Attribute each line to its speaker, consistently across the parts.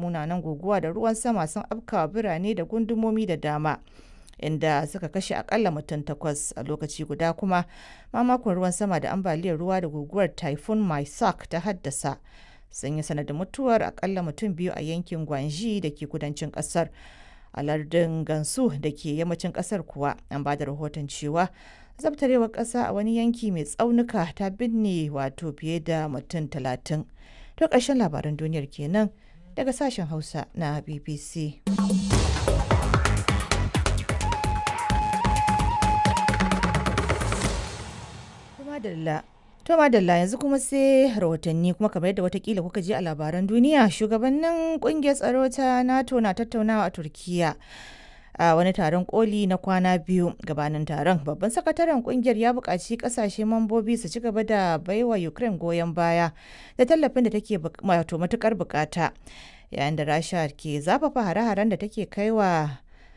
Speaker 1: munanan guguwa da ruwan sama sun afkawa birane da gundumomi da dama, inda suka kashe akalla mutum 8 a lokaci guda kuma mamakon ruwan sama da ambaliyar ruwa da guguwar Typhoon Maisak ta haddasa sun yi sanadin mutuwar akalla mutum 2 a yankin Gwanji da ke kudancin kasar. A lardin Gansu da ke yammacin kasar kuwa an ba da rahoton cewa zabtarewar ƙasa a wani yanki mai tsaunuka ta binne wato fiye da mutum 30. To ƙarshen labaran duniyar kenan daga sashen Hausa na BBC. To madalla yanzu kuma sai rahotanni kuma kamar yadda watakila kuka ji a labaran duniya, shugabannin kungiyar tsaro ta NATO na tattaunawa a Turkiya a wani taron koli na kwana 2. Gabanin taron, babban sakataren kungiyar ya buƙaci ƙasashe mambobi su ci gaba da baiwa Ukraine goyon baya da tallafin da take matukar bukata, yayin da Rasha ke zafafa hare-haren da take kaiwa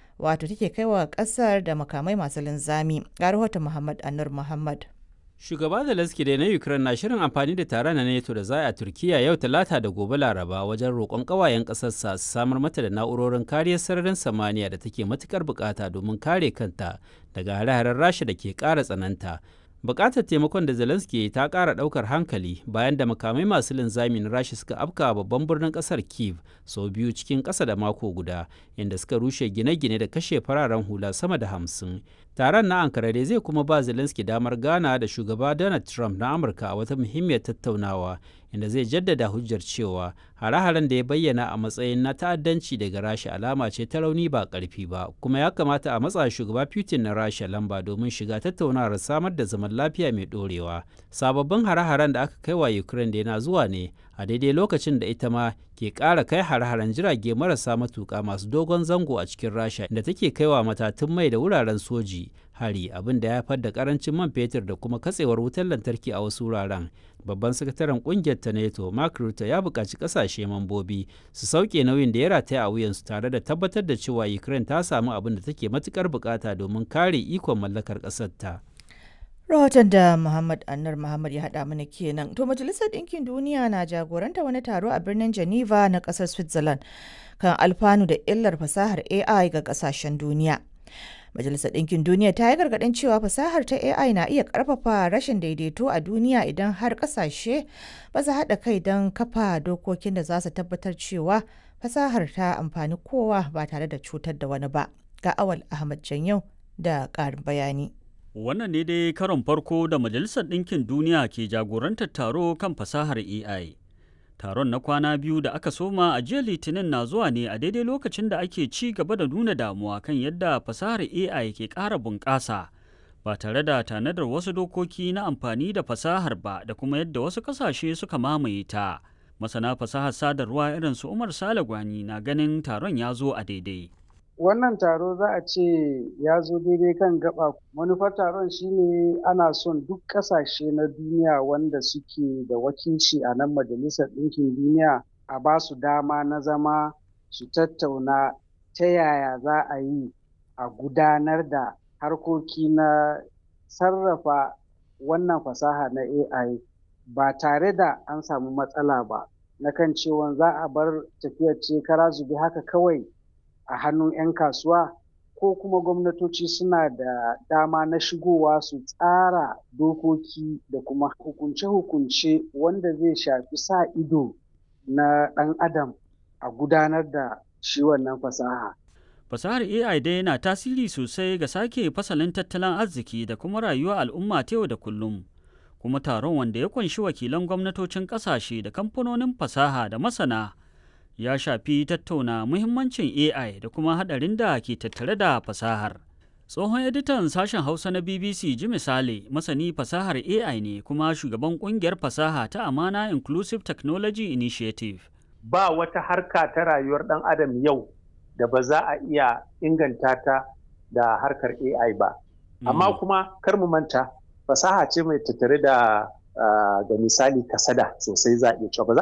Speaker 1: ƙasar da makamai masu linzami. Ga rahoton Muhammad Anur Muhammad.
Speaker 2: Shugaba Zelensky da na Ukraine na shirin amfani da taron na NATO da za a Turkiya yau Talata da gobe Laraba wajen roƙon ƙawayen ƙasarsa su samar mata da na'urorin kariyar sararin samaniya da take matukar bukata domin kare kanta daga hare-haren Rasha da ke ƙara tsananta. Bukatar taimakon da Zelensky ta ƙara ɗaukar hankali bayan da makamai masu linzami na Rasha suka afka babban birnin ƙasar Kyiv sau biyu cikin ƙasa da mako guda, inda suka rushe gine-gine da kashe fararen hula sama da 50. Taron na Ankara dai zai kuma ba Zelensky damar gana da shugaba Donald Trump na Amurka a wata muhimmiyar tattaunawa, inda zai jaddada hujjar cewa hare-haren da ya bayyana a matsayin na ta'addanci daga Rasha alama ce ta rauni ba ƙarfi ba, kuma ya kamata a matsa shugaba Putin na Rasha lamba domin shiga tattaunawar samar da zaman lafiya mai ɗorewa. Sababbin hare-haren da aka kai wa Ukraine da yana zuwa ne a daidai lokacin da ita ma ke ƙara kai hare-haren jirage marasa matuƙa masu dogon zango a cikin Rasha, da take kaiwa matatun mai da wuraren soji hari, abin da ya haifar da karancin man fetur da kuma katsewar wutar lantarki a wasu wuraren. Babban sakataren kungiyar ta NATO, Mark Rutte, ya buƙaci ƙasashe mambobi su sauke nauyin da ya rataya a wuyansu tare da tabbatar da cewa Ukraine ta samu abin da take matukar buƙata domin kare ikon mallakar ƙasar ta.
Speaker 1: Rahoton da Muhammad Annar Muhammad ya haɗa mana kenan. To Majalisar Ɗinkin Duniya na jagoranta wani taro a birnin Geneva na ƙasar Switzerland kan alfanu da illar fasahar AI ga ƙasashen duniya. Majalisar Ɗinkin Duniya ta yi gargaɗin cewa fasahar ta AI na iya ƙarfafa rashin daidaito a duniya idan har ƙasashe ba su haɗa kai don kafa dokokin da za su tabbatar cewa fasahar ta amfani kowa ba tare da cutar da wani ba. Ga Awal Ahmad Janyau da ƙarin bayani.
Speaker 3: Wannan ne dai karon farko da Majalisar Ɗinkin Duniya ke jagorantar taro kan fasahar AI. Taron na kwana 2 da aka soma a jiya Litinin na zuwa ne a daidai lokacin da ake ci gaba da nuna damuwa kan yadda fasahar AI ke ƙara bunƙasa ba tare da tanadar wasu dokoki na amfani da fasahar ba, da kuma yadda wasu ƙasashe suka mamaye ta. Masana fasahar sadarwa irin su Umar Sale Gwani na ganin taron ya zo a daidai.
Speaker 4: Wannan taro za a ce ya zo daidai kan gaba. Manufar taron shine ana son duk ƙasashe na duniya wanda suke da wakilci a nan Majalisar Ɗinkin Duniya a ba su dama na zama su tattauna ta yaya za a yi a gudanar da harkoki na sarrafa wannan fasaha na AI ba tare da an samu matsala ba, na kan cewa za a bar tafiyar ce kara zube haka kawai a hannun 'yan kasuwa, ko kuma gwamnatoci suna da dama na shigowa su tsara dokoki da kuma hukunce-hukunce wanda zai shafi sa ido na ɗan adam a gudanar da shi wannan fasaha.
Speaker 3: Fasahar AI dai yana tasiri sosai ga sake fasalin tattalin arziki da kuma rayuwar al'umma ta yau da kullum. Kuma taron, wanda ya kunshi wakilan gwamnatocin ƙasashe da kamfanonin fasaha da masana, ya shafi tattauna muhimmancin AI da kuma haɗarin da ke tattare da fasahar. Tsohon editan sashen Hausa na BBC ji misali masani fasahar AI ne kuma shugaban ƙungiyar fasaha ta Amana Inclusive Technology Initiative.
Speaker 5: Ba wata harka ta rayuwar ɗan adam yau da ba za a iya inganta ta da harkar AI ba. Amma kuma kar mu manta fasaha ce mai tattare da ga misali kasada sosai za a iya cewa.